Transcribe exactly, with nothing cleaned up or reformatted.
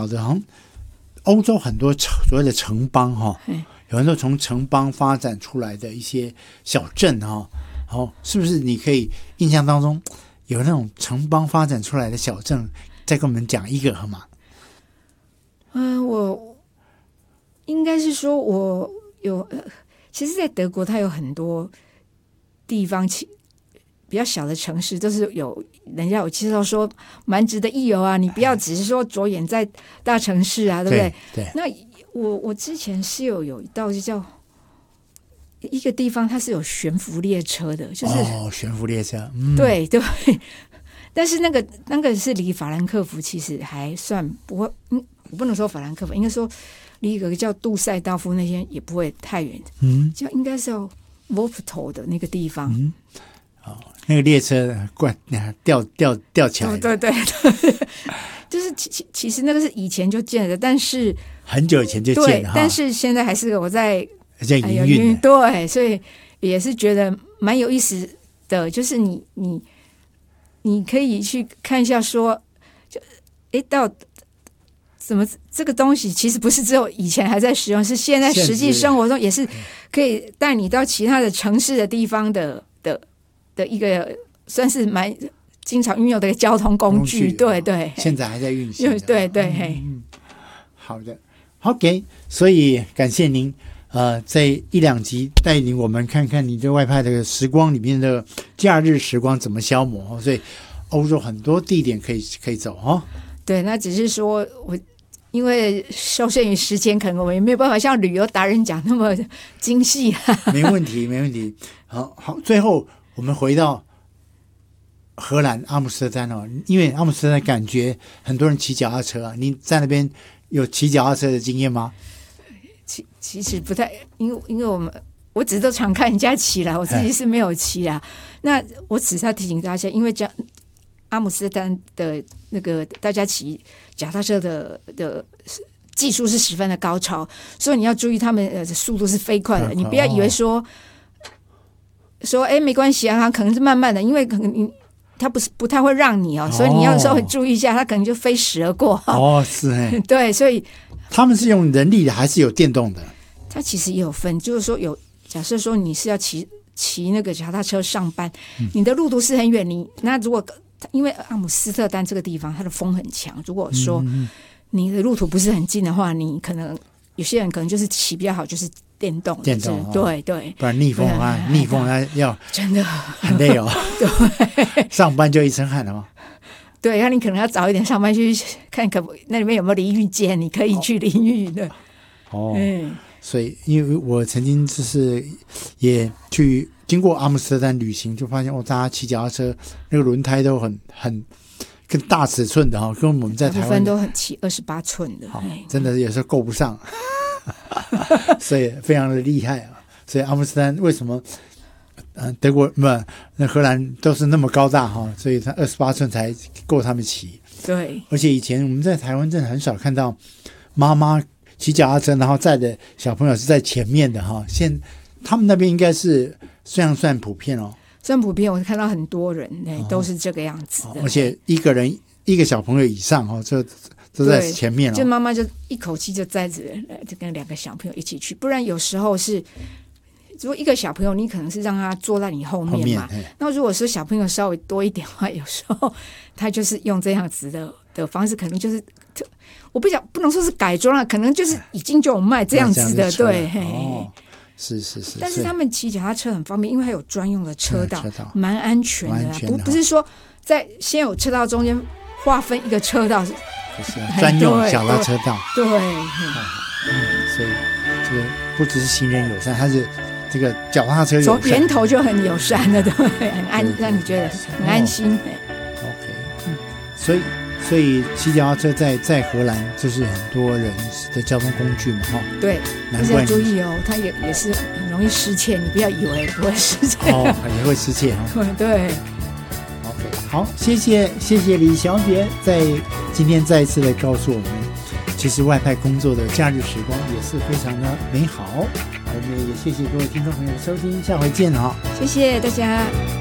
晓得，好像欧洲很多所谓的城邦哈、哦，有很多从城邦发展出来的一些小镇哈、哦，哦，是不是你可以印象当中有那种城邦发展出来的小镇，再跟我们讲一个好吗？ 嗯、呃，我应该是说我有，呃、其实，在德国它有很多地方其比较小的城市都是有人家有介绍说蛮值得一游啊，你不要只是说着眼在大城市啊，对不对？ 对。对， 那我我之前是有有一道就叫一个地方，它是有悬浮列车的，就是哦，悬浮列车，嗯、 对对。但是那个那个是离法兰克福其实还算不会，嗯，我不能说法兰克福，应该说离一个叫杜塞道夫那些也不会太远， 嗯， 叫应该是要 Wolftal 的那个地方。 嗯，哦，那个列车怪吊吊吊起来的， 对对对对，就是其其实那个是以前就建的，但是很久以前就建了， 对，但是现在还是我在在营运的， 对，所以也是觉得蛮有意思的，就是你你你可以去看一下说，就哎到怎么这个东西其实不是只有以前还在使用，是现在实际生活中也是可以带你到其他的城市的地方的的的一个算是蛮经常运用的一个交通工具，工具对对， 现在还在运行， 对对， 嗯嗯，好的 ，OK， 所以感谢您，呃，在一两集带领我们看看你的外派的时光里面的假日时光怎么消磨，所以欧洲很多地点可以可以走哦。 对，那只是说我因为受限于时间，可能我们也没有办法像旅游达人讲那么精细、啊。 没问题，没问题。好好，最后我们回到荷兰阿姆斯特丹哦，因为阿姆斯特丹感觉很多人骑脚踏车啊，你在那边有骑脚踏车的经验吗？ 其其实不太，因为因为我们我只是都常看人家骑啦，我自己是没有骑啦。那我只是要提醒大家，因为这样阿姆斯特丹的那个大家骑脚踏车的的技术是十分的高超，所以你要注意他们的速度是飞快的，你不要以为说。说哎，没关系啊，他可能是慢慢的，因为可能你他不是不太会让你哦，所以你要稍微注意一下，他可能就飞驰而过。 哦，是哎， 对，所以他们是用人力的还是有电动的？ 它其实也有分，就是说有假设说你是要骑骑那个脚踏车上班，嗯、你的路途是很远，你那如果因为阿姆斯特丹这个地方它的风很强，如果说你的路途不是很近的话，你可能有些人可能就是骑比较好，就是电动电动、 哦、对对， 不然逆风啊，逆风啊要真的很累哦。对，上班就一身汗了嘛。 对，那你可能要早一点上班去看可那里面有没有淋浴间，你可以去淋浴的。 哦，嗯，所以因为我曾经就是也去经过阿姆斯特丹旅行，就发现哦，大家骑脚踏车那个轮胎都很很更大尺寸的哈、哦，跟我们在台湾大部分都很骑二十八寸的， 好，真的有时候够不上。所以非常的厉害啊！所以阿姆斯特丹为什么，呃，德国不那荷兰都是那么高大哈，所以他二十八寸才够他们骑。 对， 而且以前我们在台湾真的很少看到妈妈骑脚踏车，然后载的小朋友是在前面的哈。现他们那边应该是虽然算普遍哦， 算普遍，我看到很多人哎、哦、都是这个样子的， 而且一个人一个小朋友以上哦，这。都在前面了、哦， 就妈妈就一口气就载着，就跟两个小朋友一起去。不然有时候是，如果一个小朋友，你可能是让他坐在你后面嘛。那如果说小朋友稍微多一点的话，有时候他就是用这样子的的方式，可能就是我不讲不能说是改装了，可能就是已经就有卖这样子的，对。 哦，是是是。 但是他们骑脚踏车很方便，因为它有专用的车道，蛮安全的啦。不不是说在先有车道中间划分一个车道。 专用脚踏车道， 对，对嗯，所以这个不只是行人友善，它是这个脚踏车友善， 从源头就很友善的，对，很安，让你觉得很安心。 哦、OK， 嗯，所以所以骑脚踏车在在荷兰就是很多人的交通工具嘛，哈、哦， 对，但是要注意哦，它也也是很容易失窃，你不要以为不会失窃， 哦，也会失窃哈、 哦，对。 好，谢谢谢谢李小姐在今天再一次的告诉我们，其实外派工作的假日时光也是非常的美好。我们也谢谢各位听众朋友的收听，下回见哈， 谢谢大家。